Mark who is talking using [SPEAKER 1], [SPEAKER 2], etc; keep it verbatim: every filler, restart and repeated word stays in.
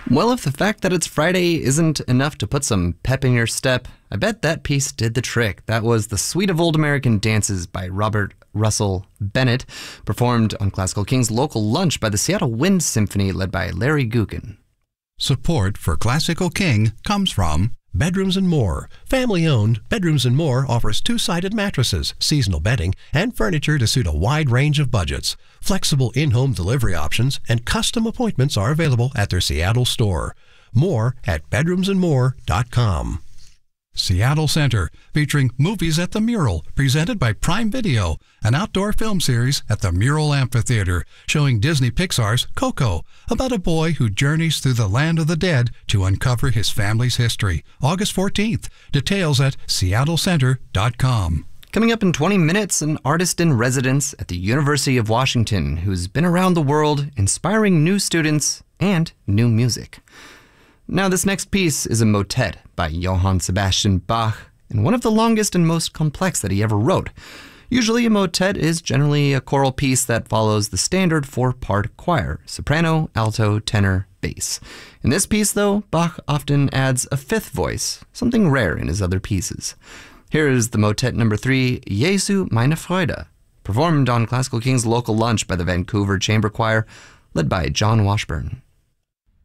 [SPEAKER 1] Well, if the fact that it's Friday isn't enough to put some pep in your step, I bet that piece did the trick. That was The Suite of Old American Dances by Robert Russell Bennett, performed on Classical King's local lunch by the Seattle Wind Symphony led by Larry Gukin.
[SPEAKER 2] Support for Classical King comes from Bedrooms and More. Family-owned, Bedrooms and More offers two-sided mattresses, seasonal bedding, and furniture to suit a wide range of budgets. Flexible in-home delivery options and custom appointments are available at their Seattle store. More at bedrooms and more dot com. Seattle Center, featuring Movies at the Mural, presented by Prime Video, an outdoor film series at the Mural Amphitheater, showing Disney Pixar's Coco, about a boy who journeys through the land of the dead to uncover his family's history. August fourteenth. Details at seattle center dot com.
[SPEAKER 1] Coming up in twenty minutes, an artist in residence at the University of Washington who's been around the world inspiring new students and new music. Now, this next piece is a motet by Johann Sebastian Bach, and one of the longest and most complex that he ever wrote. Usually a motet is generally a choral piece that follows the standard four-part choir: soprano, alto, tenor, bass. In this piece, though, Bach often adds a fifth voice, something rare in his other pieces. Here is the motet number three, Jesu meine Freude, performed on Classical King's local lunch by the Vancouver Chamber Choir, led by John Washburn.